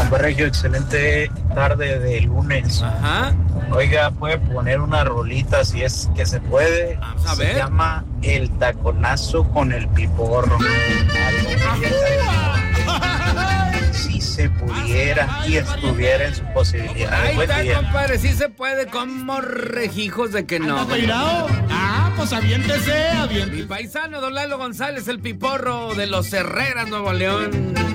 Regio, excelente tarde de lunes. Ajá. Oiga, puede poner una rolita si es que se puede. Vamos a ver. Se llama El Taconazo con el Piporro. Si se pudiera y estuviera en su posibilidad. Ahí Buen está, día. compadre, sí se puede, como rejijos de que no. Pues aviéntese. Mi paisano Don Lalo González, el Piporro de los Herreras, Nuevo León.